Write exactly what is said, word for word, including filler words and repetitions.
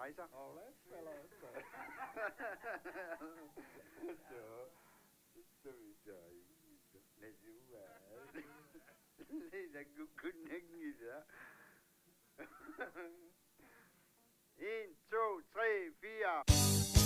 rejser. Åh, hvad falder også? Så, så vi så ikke. Lad det være. Det er da kun ikke så. En, to, tre, fire.